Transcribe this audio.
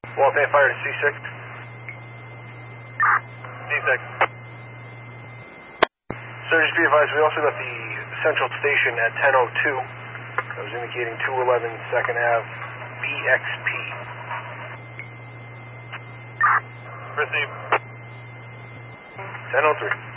Walton fire to C6. C6. So just be advised, we also got the central station at 10:02. I was indicating 211 2nd Ave, BXP. Received. 10:03.